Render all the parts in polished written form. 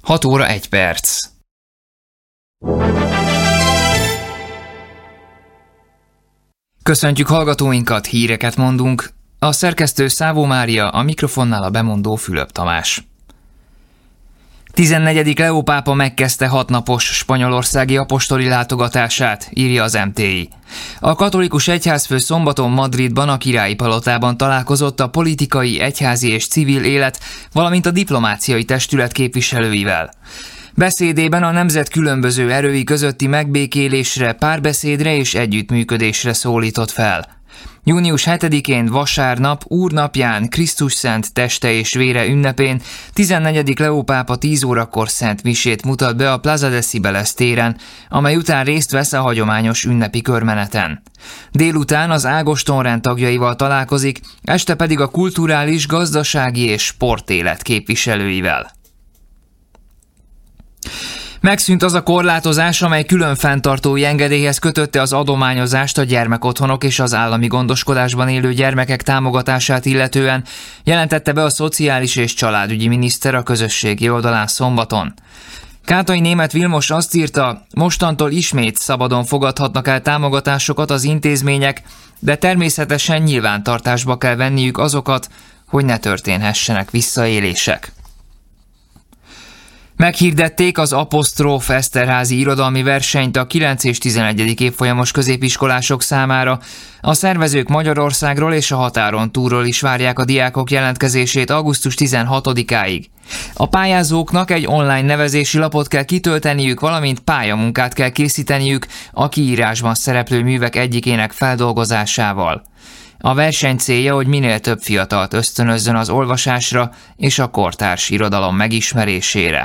6 óra 1 perc. Köszöntjük hallgatóinkat, híreket mondunk. A szerkesztő Szávó Mária, a mikrofonnál a bemondó Fülöp Tamás. 14. Leó pápa megkezdte 6 napos spanyolországi apostoli látogatását, írja az MTI. A katolikus egyházfő szombaton Madridban a Királyi Palotában találkozott a politikai, egyházi és civil élet, valamint a diplomáciai testület képviselőivel. Beszédében a nemzet különböző erői közötti megbékélésre, párbeszédre és együttműködésre szólított fel. Június 7-én vasárnap, úrnapján, Krisztus szent teste és vére ünnepén 14. Leó pápa 10 órakor szent misét mutat be a Plaza de Cibeles téren, amely után részt vesz a hagyományos ünnepi körmeneten. Délután az Ágoston-rend tagjaival találkozik, este pedig a kulturális, gazdasági és sportélet képviselőivel. Megszűnt az a korlátozás, amely külön fenntartói engedélyhez kötötte az adományozást a gyermekotthonok és az állami gondoskodásban élő gyermekek támogatását illetően, jelentette be a Szociális és Családügyi miniszter a közösségi oldalán szombaton. Kátai Németh Vilmos azt írta, mostantól ismét szabadon fogadhatnak el támogatásokat az intézmények, de természetesen nyilvántartásba kell venniük azokat, hogy ne történhessenek visszaélések. Meghirdették az Apostróf Eszterházy irodalmi versenyt a 9. és 11. évfolyamos középiskolások számára. A szervezők Magyarországról és a határon túlról is várják a diákok jelentkezését augusztus 16-áig. A pályázóknak egy online nevezési lapot kell kitölteniük, valamint pályamunkát kell készíteniük a kiírásban szereplő művek egyikének feldolgozásával. A verseny célja, hogy minél több fiatalt ösztönözzön az olvasásra és a kortárs irodalom megismerésére.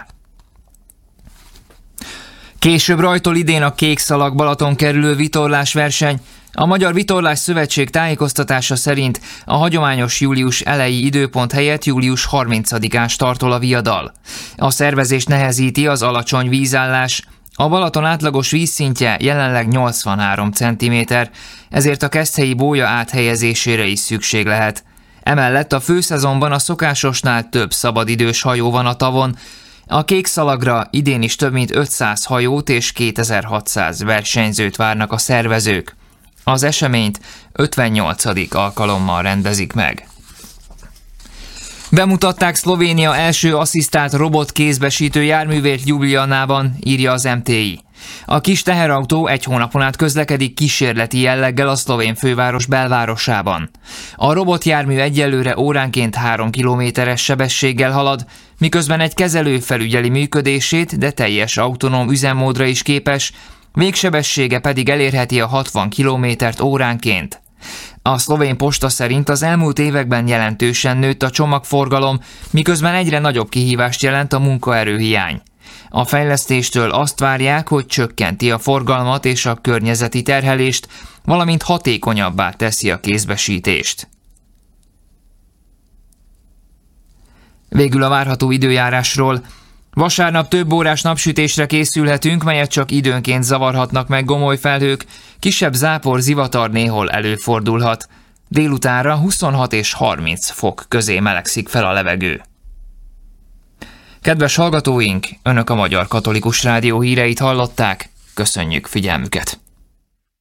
Később rajtol idén a Kék Szalag Balaton kerülő vitorlásverseny. A Magyar Vitorlás Szövetség tájékoztatása szerint a hagyományos július eleji időpont helyett július 30-án startol a viadal. A szervezést nehezíti az alacsony vízállás. A Balaton átlagos vízszintje jelenleg 83 cm, ezért a keszthelyi bója áthelyezésére is szükség lehet. Emellett a főszezonban a szokásosnál több szabadidős hajó van a tavon. A Kék Szalagra idén is több mint 500 hajót és 2600 versenyzőt várnak a szervezők. Az eseményt 58. alkalommal rendezik meg. Bemutatták Szlovénia első asszisztált robotkézbesítő járművét Ljubljanában, írja az MTI. A kis teherautó 1 hónapon át közlekedik kísérleti jelleggel a szlovén főváros belvárosában. A robotjármű egyelőre óránként 3 kilométeres sebességgel halad, miközben egy kezelő felügyeli működését, de teljes autonóm üzemmódra is képes, végsebessége pedig elérheti a 60 kilométert óránként. A szlovén posta szerint az elmúlt években jelentősen nőtt a csomagforgalom, miközben egyre nagyobb kihívást jelent a munkaerőhiány. A fejlesztéstől azt várják, hogy csökkenti a forgalmat és a környezeti terhelést, valamint hatékonyabbá teszi a kézbesítést. Végül a várható időjárásról. Vasárnap több órás napsütésre készülhetünk, melyet csak időnként zavarhatnak meg gomoly felhők, kisebb zápor, zivatar néhol előfordulhat. Délutánra 26 és 30 fok közé melegszik fel a levegő. Kedves hallgatóink, Önök a Magyar Katolikus Rádió híreit hallották, köszönjük figyelmüket!